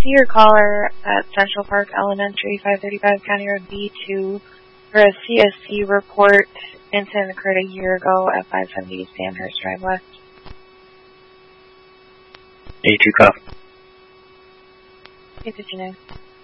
your caller at Central Park Elementary, 535 County Road B2 for a CSC report. Incident occurred a year ago at 570 Sandhurst Drive West. A2 copy. Hey, did you know?